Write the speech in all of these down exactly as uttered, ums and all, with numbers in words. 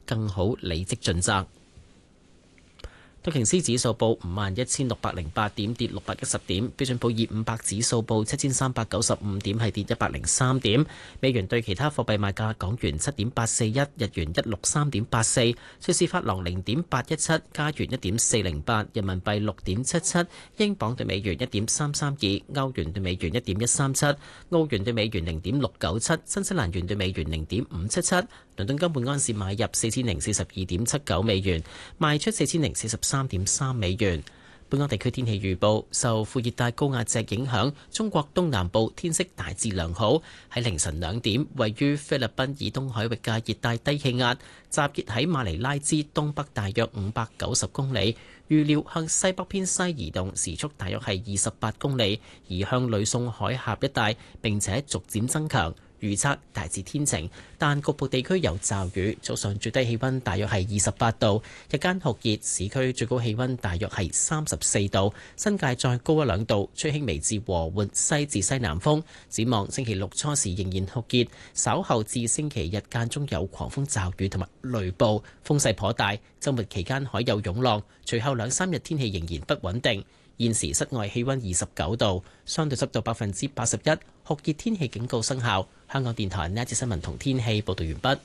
更好履職盡責。道瓊斯指數報五萬一千六百零八點，跌六百一十點。標準普爾五百指數報七千三百九十五點，係跌一百零三點。美元對其他貨幣賣價：港元七點八四一，日元一六三點八四，瑞士法郎零點八一七，加元一點四零八，人民幣六點七七，英鎊對美元一點三三二，歐元對美元一點一三七，澳元對美元零點六九七，新西蘭元對美元零點五七七。倫敦金每安士買入四千零四十二點七九美元，賣出四千零四十三點三美元。本港地區天氣預報，受副熱帶高壓脊影響，中國東南部天色大致良好。喺凌晨兩點，位於菲律賓以東海域嘅熱帶低氣壓集結喺馬尼拉之東北大約五百九十公里，預料向西北偏西移動，時速大約係二十八公里，移向呂宋海峽一帶，並且逐漸增強。預測大致天晴，但局部地區有驟雨。早上最低氣溫大約係二十八度，日間酷熱，市區最高氣溫大約係三十四度，新界再高一兩度，吹輕微至和緩西至西南風。展望星期六初時仍然酷熱，稍後至星期日間中有狂風驟雨同埋雷暴，風勢頗大。週末期間海有湧浪，隨後兩三日天氣仍然不穩定。現時室外氣溫二十九度，相對濕度百分之八十一，酷熱天氣警告生效。香港電台呢一節新聞同天氣報道完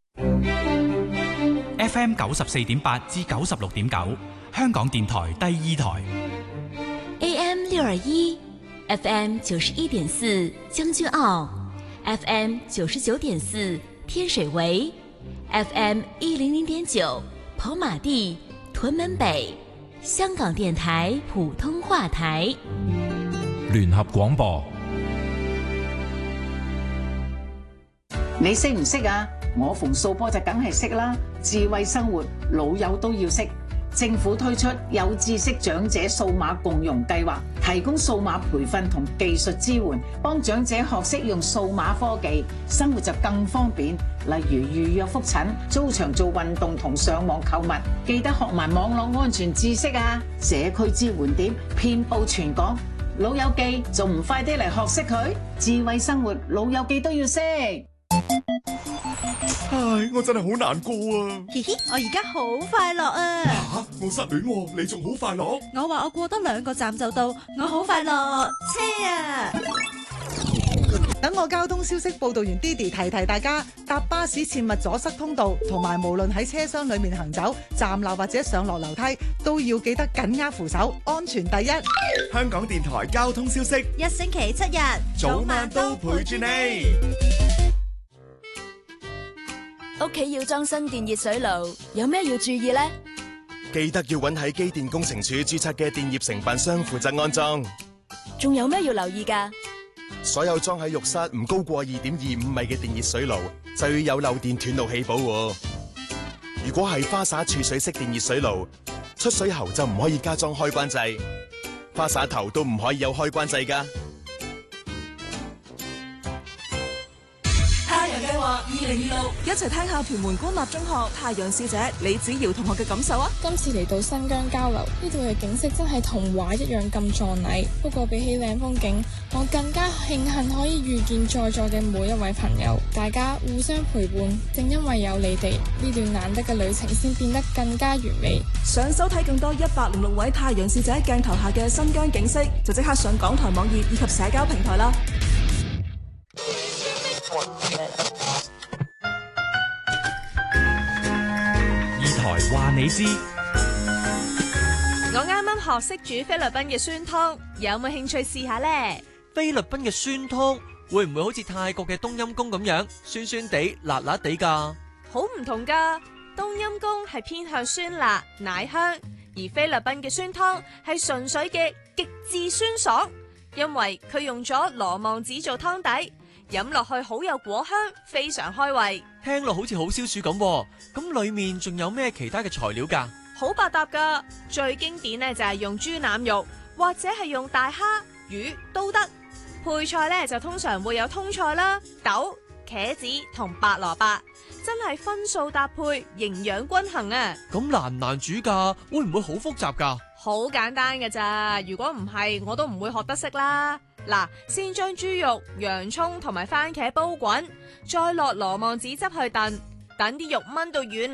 畢。F M 九十四點八至九十六點九，香港電台第二台。 A M 六二一，F M 九十一點四將軍澳 ，F M 九十九點四天水圍 ，F M 一零零點九跑馬地屯門北。香港電台普通話台， 聯合廣播。 你識唔識啊？我逢數波就梗係識啦。智慧生活，老友都要識。政府推出有知識長者數碼共融計劃，提供數碼培訓同技術支援，幫長者學識用數碼科技，生活就更方便。例如預約覆診、租場做運動同上網購物，記得學埋網絡安全知識啊！社區支援點遍佈全港，老友記仲唔快啲嚟學識佢？智慧生活，老友記都要識。 唉，我真係好難過啊！ 嘻嘻，我而家好快樂啊！ 吓，我失戀喎，你仲好快樂？ 我話我過多兩個站就到，我好快樂。車啊！ 等我交通消息報道完 Didi 提提大家，搭巴士切勿阻塞通道，同埋無論喺車廂裏面行走、站立或者上落樓梯，都要記得緊握扶手，安全第一。 香港電台交通消息， 一星期七日， 早晚都陪住你。 屋企要裝新電熱水爐，有咩要注意呢？ 記得要揾喺機電工程署註冊嘅電業承辦商負責安裝。 仲有咩要留意㗎？ 所有裝喺浴室唔高過二點二五米嘅電熱水爐，就要有漏電斷路器保護。如果係花灑儲水式電熱水爐，出水喉就唔可以加裝開關掣，花灑頭都唔可以有開關掣㗎。 二零二六，一齊聽下屯門官立中學太陽使者李子瑤同學嘅感受啊！ 今次嚟到新疆交流，呢度嘅景色真係童話一樣咁壯麗。不過比起靚風景，我更加慶幸可以遇見在座嘅每一位朋友，大家互相陪伴。正因為有你哋，呢段難得嘅旅程先變得更加完美。 想收睇更多一百零六位太陽使者鏡頭下嘅新疆景色，就即刻上港台網頁以及社交平台啦。 話你知， 我啱啱學識煮菲律賓嘅酸湯，有冇興趣試下呢？ 菲律賓嘅酸湯會唔會好似泰國嘅冬陰功咁樣酸酸地、辣辣地噶？ 好唔同噶，冬陰功係偏向酸辣、奶香，而菲律賓嘅酸湯係純粹嘅極致酸爽，因為佢用咗羅望子做湯底。飲落去好有果香，非常開胃。 聽落好似好消暑咁，咁裏面仲有咩其他嘅材料噶？ 好百搭噶，最經典呢就係用豬腩肉，或者係用大蝦、魚都得。配菜呢就通常會有通菜啦、豆、茄子同白蘿蔔，真係分數搭配，營養均衡啊！ 咁難唔難煮噶？會唔會好複雜噶？ 好簡單㗎咋，如果唔係我都唔會學得識啦。嗱，先將豬肉、洋蔥同埋番茄煲滾，再落羅望子汁去燉，等啲肉炆到軟。